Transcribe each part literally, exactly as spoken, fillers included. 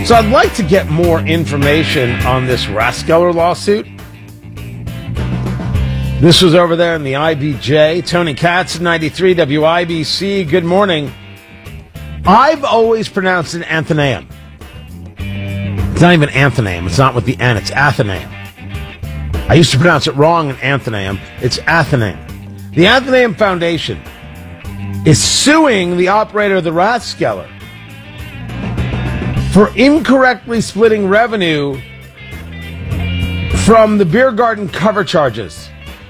So I'd like to get more information on this Rathskeller lawsuit. This was over there in the I B J. Tony Katz, ninety-three W I B C. Good morning. I've always pronounced it Athenaeum. It's not even Athenaeum. It's not with the N. It's Athenaeum. I used to pronounce it wrong in Athenaeum. It's Athenaeum. The Athenaeum Foundation is suing the operator of the Rathskeller for incorrectly splitting revenue from the beer garden cover charges.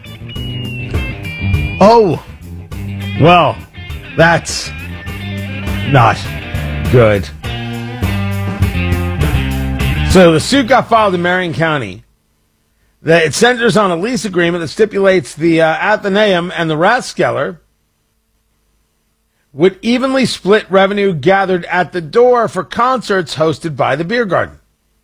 Oh, well, that's not good. So the suit got filed in Marion County. It centers on a lease agreement that stipulates the uh, Athenaeum and the Rathskeller would evenly split revenue gathered at the door for concerts hosted by the beer garden.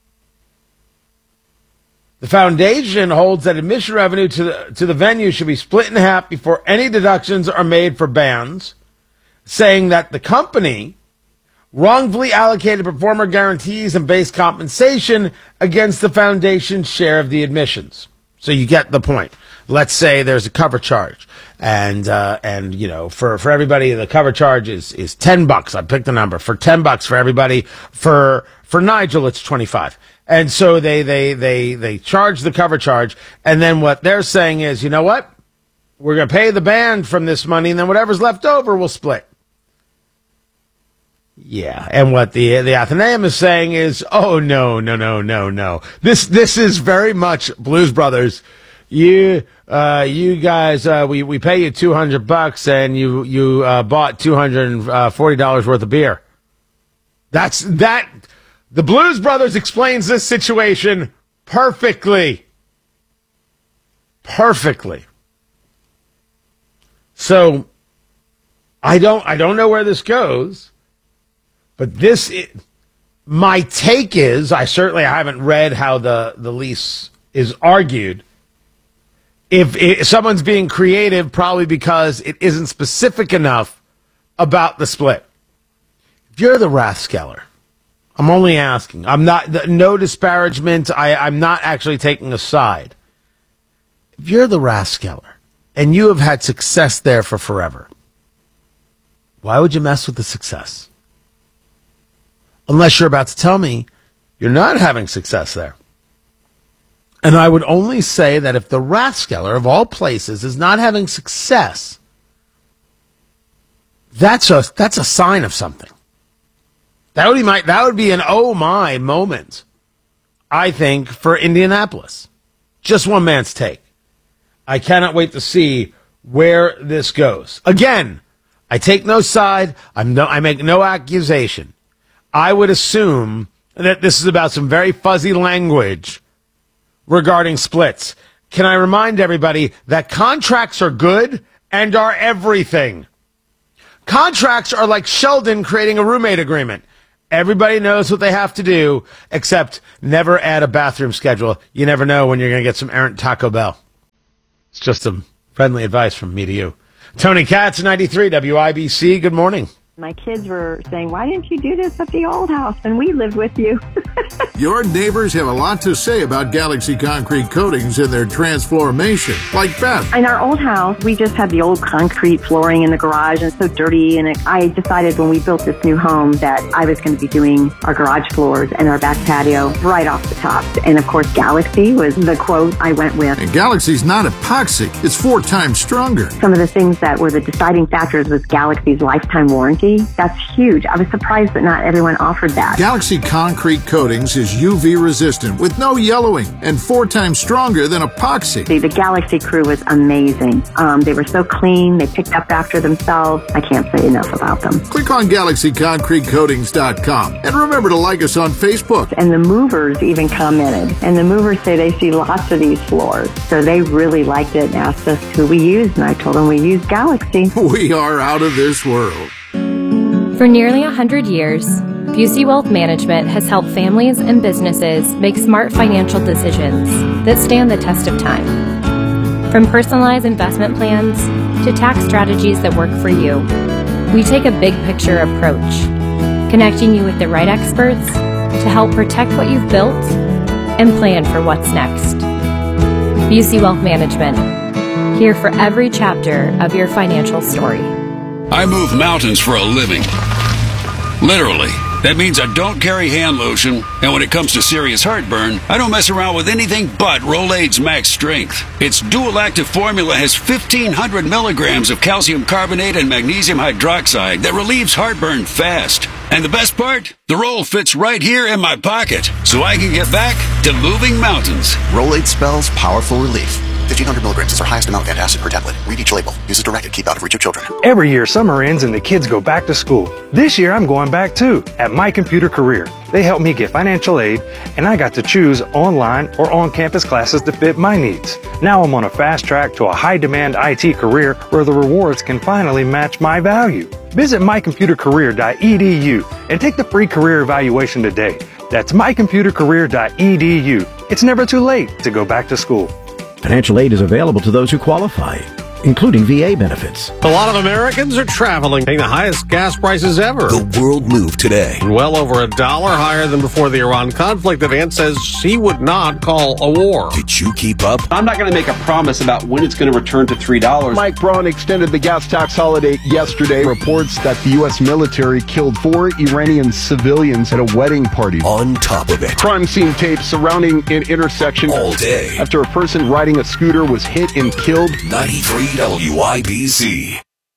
The foundation holds that admission revenue to the, to the venue should be split in half before any deductions are made for bands, saying that the company wrongfully allocated performer guarantees and base compensation against the foundation's share of the admissions. So you get the point. Let's say there's a cover charge, and uh, and you know for, for everybody the cover charge is, is ten bucks. I picked the number for ten bucks for everybody. For for Nigel, it's twenty five. And so they they they they charge the cover charge, and then what they're saying is, you know what, we're gonna pay the band from this money, and then whatever's left over we'll split. Yeah, and what the the Athenaeum is saying is, oh no no no no no, this this is very much Blues Brothers. You uh, you guys, uh, we we pay you two hundred bucks, and you you uh, bought two hundred and forty dollars worth of beer. That's that. The Blues Brothers explains this situation perfectly, perfectly. So I don't I don't know where this goes, but this is, my take is, I certainly haven't read how the the lease is argued. If, if someone's being creative, probably because it isn't specific enough about the split. If you're the Rathskeller, I'm only asking. I'm not, no disparagement. I, I'm not actually taking a side. If you're the Rathskeller and you have had success there for forever, why would you mess with the success? Unless you're about to tell me you're not having success there. And I would only say that if the Rathskeller, of all places, is not having success, that's a that's a sign of something. That would be my that would be an oh my moment, I think, for Indianapolis. Just one man's take. I cannot wait to see where this goes. Again, I take no side. I'm no I make no accusation. I would assume that this is about some very fuzzy language regarding splits. Can I remind everybody that contracts are good and are everything? Contracts are like Sheldon creating a roommate agreement. Everybody knows what they have to do, except never add a bathroom schedule. You never know when you're going to get some errant Taco Bell. It's just some friendly advice from me to you. Tony Katz, ninety-three W I B C. Good morning. My kids were saying, why didn't you do this at the old house when we lived with you? Your neighbors have a lot to say about Galaxy Concrete Coatings and their transformation, like Beth. In our old house, we just had the old concrete flooring in the garage, and it's so dirty. And it, I decided when we built this new home that I was going to be doing our garage floors and our back patio right off the top. And of course, Galaxy was the quote I went with. And Galaxy's not epoxy. It's four times stronger. Some of the things that were the deciding factors was Galaxy's lifetime warranty. That's huge. I was surprised that not everyone offered that. Galaxy Concrete Coatings is U V resistant with no yellowing and four times stronger than epoxy. The, the Galaxy crew was amazing. Um, they were so clean. They picked up after themselves. I can't say enough about them. Click on Galaxy Concrete Coatings dot com and remember to like us on Facebook. And the movers even commented. And the movers say they see lots of these floors. So they really liked it and asked us who we used. And I told them we use Galaxy. We are out of this world. For nearly one hundred years, Busey Wealth Management has helped families and businesses make smart financial decisions that stand the test of time. From personalized investment plans to tax strategies that work for you, we take a big picture approach, connecting you with the right experts to help protect what you've built and plan for what's next. Busey Wealth Management, here for every chapter of your financial story. I move mountains for a living. Literally. That means I don't carry hand lotion, and when it comes to serious heartburn, I don't mess around with anything but Rolaids Max Strength. Its dual-active formula has fifteen hundred milligrams of calcium carbonate and magnesium hydroxide that relieves heartburn fast. And the best part? The roll fits right here in my pocket, so I can get back to moving mountains. Rolaids spells powerful relief. fifteen hundred milligrams is our highest amount of antacid per tablet. Read each label. Use as directed. Keep out of reach of children. Every year, summer ends and the kids go back to school. This year, I'm going back too, at My Computer Career. They helped me get financial aid, and I got to choose online or on-campus classes to fit my needs. Now I'm on a fast track to a high-demand I T career where the rewards can finally match my value. Visit my computer career dot e d u and take the free career evaluation today. That's my computer career dot e d u. It's never too late to go back to school. Financial aid is available to those who qualify, including V A benefits. A lot of Americans are traveling, paying the highest gas prices ever. The world moved today. Well over a dollar higher than before the Iran conflict. Vance says he would not call a war. Did you keep up? I'm not going to make a promise about when it's going to return to three dollars. Mike Braun extended the gas tax holiday yesterday. Reports that the U S military killed four Iranian civilians at a wedding party. On top of it, crime scene tape surrounding an intersection all day after a person riding a scooter was hit and killed. ninety-three W I B C.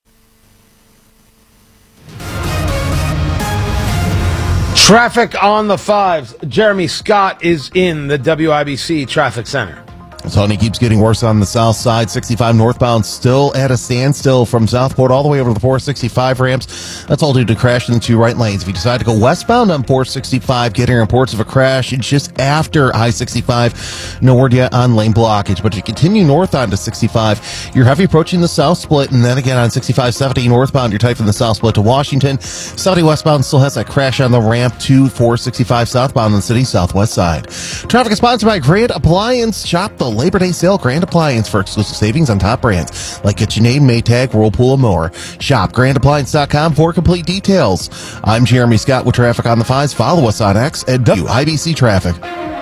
Traffic on the fives. Jeremy Scott is in the W I B C Traffic Center. Tony, keeps getting worse on the south side. sixty-five northbound still at a standstill from Southport all the way over to the four sixty-five ramps. That's all due to crash in the two right lanes. If you decide to go westbound on four sixty-five, getting reports of a crash just after I sixty-five. No word yet on lane blockage. But if you continue north onto sixty-five, you're heavy approaching the south split. And then again on sixty-five seventy northbound, you're tight from the south split to Washington. seventy westbound still has that crash on the ramp to four sixty-five southbound on the city's southwest side. Traffic is sponsored by Grand Appliance. Shop the Labor Day sale, Grand Appliance for exclusive savings on top brands like KitchenAid, Maytag, Whirlpool, and more. Shop grand appliance dot com for complete details. I'm Jeremy Scott with Traffic on the Fives. Follow us on X at W I B C Traffic.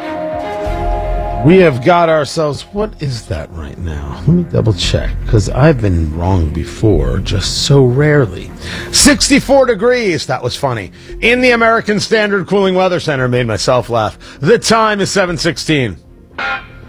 We have got ourselves, what is that right now? Let me double check, because I've been wrong before, just so rarely. sixty-four degrees, that was funny. In the American Standard Cooling Weather Center, made myself laugh. The time is seven sixteen.